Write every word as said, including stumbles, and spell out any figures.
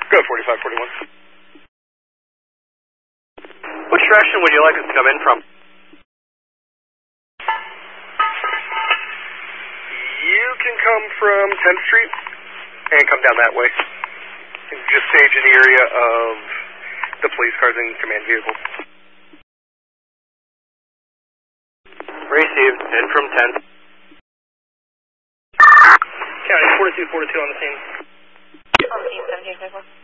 Go forty-five forty-one. Which direction would you like us to come in from? You can come from tenth Street and come down that way. And just stage in the area of the police cars and command vehicles. Received. In from tenth. County forty-two forty-two on the scene. On the scene, seventeen,